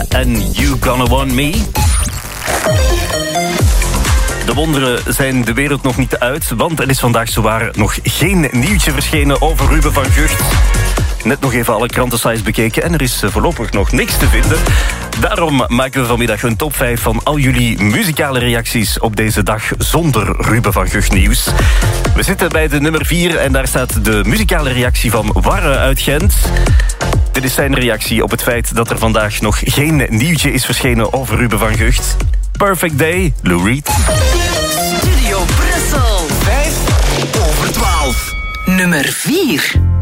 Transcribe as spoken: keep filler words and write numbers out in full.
en You Gonna Want Me. De wonderen zijn de wereld nog niet uit, want er is vandaag zowaar nog geen nieuwtje verschenen over Ruben van Gucht. Net nog even alle krantensites bekeken en er is voorlopig nog niks te vinden. Daarom maken we vanmiddag een top vijf van al jullie muzikale reacties op deze dag zonder Ruben van Gucht nieuws. We zitten bij de nummer vier en daar staat de muzikale reactie van Warre uit Gent. Dit is zijn reactie op het feit dat er vandaag nog geen nieuwtje is verschenen over Ruben van Gucht. Perfect Day, Lou Reed. Studio Brussel. vijf over twaalf. Nummer vier.